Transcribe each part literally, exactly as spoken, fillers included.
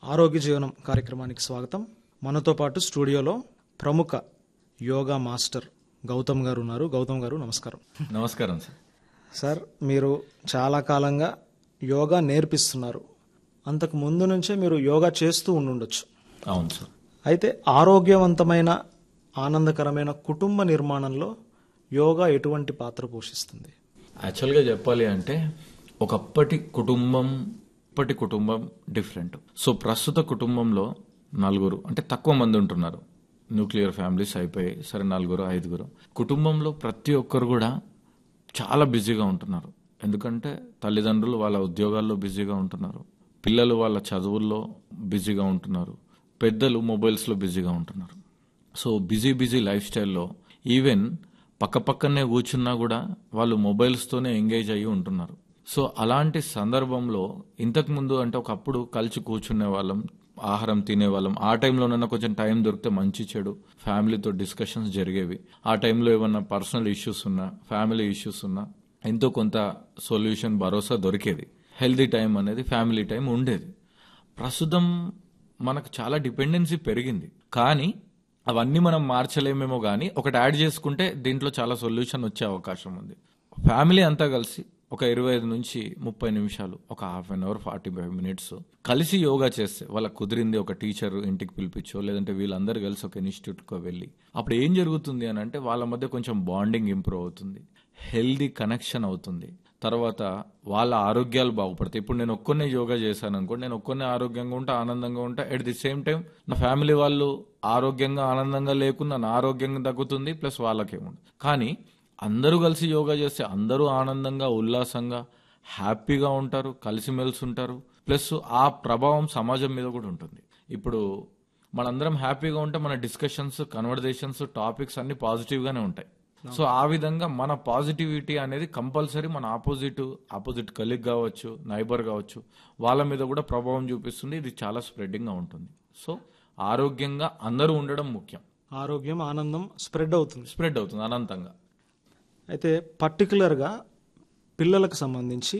ఆరోగ్య జీవనం కార్యక్రమానికి స్వాగతం. మనతో పాటు స్టూడియోలో ప్రముఖ యోగా మాస్టర్ గౌతమ్ గారు ఉన్నారు. గౌతమ్ గారు నమస్కారం. నమస్కారం సార్. సార్, మీరు చాలా కాలంగా యోగా నేర్పిస్తున్నారు. అంతకు ముందు నుంచే మీరు యోగా చేస్తూ ఉండుండొచ్చు. అవును సార్. అయితే ఆరోగ్యవంతమైన ఆనందకరమైన కుటుంబ నిర్మాణంలో యోగా ఎటువంటి పాత్ర పోషిస్తుంది? యాక్చువల్గా చెప్పాలి అంటే ఒకప్పటి కుటుంబం ఇప్పటి కుటుంబం డిఫరెంట్. సో ప్రస్తుత కుటుంబంలో నలుగురు అంటే తక్కువ మంది ఉంటున్నారు. న్యూక్లియర్ ఫ్యామిలీస్ అయిపోయాయి. సరే, నలుగురు ఐదుగురు కుటుంబంలో ప్రతి ఒక్కరు కూడా చాలా బిజీగా ఉంటున్నారు. ఎందుకంటే తల్లిదండ్రులు వాళ్ళ ఉద్యోగాల్లో బిజీగా ఉంటున్నారు, పిల్లలు వాళ్ళ చదువుల్లో బిజీగా ఉంటున్నారు, పెద్దలు మొబైల్స్లో బిజీగా ఉంటున్నారు. సో బిజీ బిజీ లైఫ్ స్టైల్లో ఈవెన్ పక్క పక్కనే కూర్చున్నా కూడా వాళ్ళు మొబైల్స్తోనే ఎంగేజ్ అయ్యి ఉంటున్నారు. సో అలాంటి సందర్భంలో ఇంతకుముందు అంటే ఒకప్పుడు కలిసి కూర్చునే వాళ్ళం, ఆహారం తినేవాళ్ళం. ఆ టైంలోనన్నా కొంచెం టైం దొరికితే మంచి చెడు ఫ్యామిలీతో డిస్కషన్స్ జరిగేవి. ఆ టైంలో ఏమన్నా పర్సనల్ ఇష్యూస్ ఉన్నా, ఫ్యామిలీ ఇష్యూస్ ఉన్నా ఎంతో కొంత సొల్యూషన్, భరోసా దొరికేది. హెల్దీ టైం అనేది ఫ్యామిలీ టైం ఉండేది. ప్రస్తుతం మనకు చాలా డిపెండెన్సీ పెరిగింది. కానీ అవన్నీ మనం మార్చలేమేమో, కానీ ఒకటి యాడ్ చేసుకుంటే దీంట్లో చాలా సొల్యూషన్ వచ్చే అవకాశం ఉంది. ఫ్యామిలీ అంతా కలిసి ఒక ఇరవై ఐదు నుంచి ముప్పై నిమిషాలు, ఒక half an hour forty five minutes కలిసి యోగా చేస్తే, వాళ్ళకి కుదిరింది ఒక టీచర్ ఇంటికి పిలిపించో, లేదంటే వీళ్ళందరూ కలిసి ఒక ఇన్స్టిట్యూట్కో వెళ్ళి అప్పుడు ఏం జరుగుతుంది అని అంటే వాళ్ళ మధ్య కొంచెం బాండింగ్ ఇంప్రూవ్ అవుతుంది, హెల్దీ కనెక్షన్ అవుతుంది. తర్వాత వాళ్ళ ఆరోగ్యాలు బాగుపడతాయి. ఇప్పుడు నేను ఒక్కనే యోగా చేశాను అనుకోండి, నేను ఒక్కనే ఆరోగ్యంగా ఉంటా, ఆనందంగా ఉంటా. అట్ ది సేమ్ టైం నా ఫ్యామిలీ వాళ్ళు ఆరోగ్యంగా ఆనందంగా లేకున్నా నా ఆరోగ్యంగా తగ్గుతుంది, ప్లస్ వాళ్ళకేముంది. కానీ అందరూ కలిసి యోగా చేస్తే అందరూ ఆనందంగా, ఉల్లాసంగా, హ్యాపీగా ఉంటారు, కలిసిమెలిసి ఉంటారు. ప్లస్ ఆ ప్రభావం సమాజం మీద కూడా ఉంటుంది. ఇప్పుడు మనందరం హ్యాపీగా ఉంటే మన డిస్కషన్స్, కన్వర్జేషన్స్, టాపిక్స్ అన్ని పాజిటివ్గానే ఉంటాయి. సో ఆ విధంగా మన పాజిటివిటీ అనేది కంపల్సరీ మన ఆపోజిట్ ఆపోజిట్ కలీగ్ కావచ్చు, నైబర్ కావచ్చు, వాళ్ళ మీద కూడా ప్రభావం చూపిస్తుంది. ఇది చాలా స్ప్రెడ్డింగ్గా ఉంటుంది. సో ఆరోగ్యంగా అందరూ ఉండడం ముఖ్యం. ఆరోగ్యం, ఆనందం స్ప్రెడ్ అవుతుంది స్ప్రెడ్ అవుతుంది అనంతంగా. అయితే పర్టికులర్గా పిల్లలకు సంబంధించి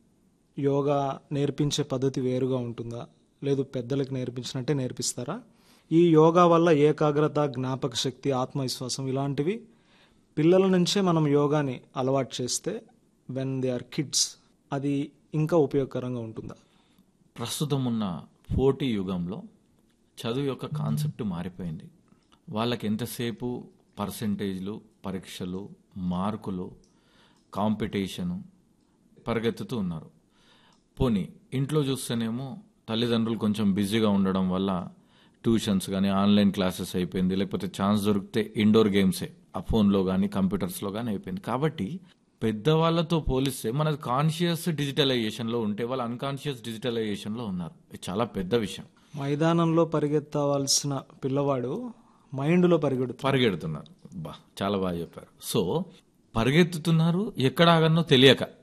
యోగా నేర్పించే పద్ధతి వేరుగా ఉంటుందా, లేదు పెద్దలకు నేర్పించినట్టే నేర్పిస్తారా? ఈ యోగా వల్ల ఏకాగ్రత, జ్ఞాపక శక్తి, ఆత్మవిశ్వాసం ఇలాంటివి పిల్లల నుంచే మనం యోగాని అలవాటు చేస్తే వెన్ దే ఆర్ కిడ్స్ అది ఇంకా ఉపయోగకరంగా ఉంటుందా? ప్రస్తుతం ఉన్న పోటీ యుగంలో చదువు యొక్క కాన్సెప్ట్ మారిపోయింది. వాళ్ళకి ఎంతసేపు పర్సంటేజ్లు, పరీక్షలు, మార్కులు, కాంపిటీషను పరిగెత్తుతూ ఉన్నారు. పోనీ ఇంట్లో చూస్తేనేమో తల్లిదండ్రులు కొంచెం బిజీగా ఉండడం వల్ల ట్యూషన్స్ కానీ, ఆన్లైన్ క్లాసెస్ అయిపోయింది, లేకపోతే ఛాన్స్ దొరికితే ఇండోర్ గేమ్సే ఆ ఫోన్లో కానీ కంప్యూటర్స్లో కానీ అయిపోయింది. కాబట్టి పెద్దవాళ్ళతో పోలిస్తే మనది కాన్షియస్ డిజిటలైజేషన్లో ఉంటే వాళ్ళు అన్కాన్షియస్ డిజిటలైజేషన్లో ఉన్నారు. ఇది చాలా పెద్ద విషయం. మైదానంలో పరిగెత్తవలసిన పిల్లవాడు మైండ్లో పరిగెడుతు పరిగెడుతున్నారు. బా చాలా బాగా చెప్పారు. సో పరిగెత్తుతున్నారు, ఎక్కడ ఆగన్నో తెలియక.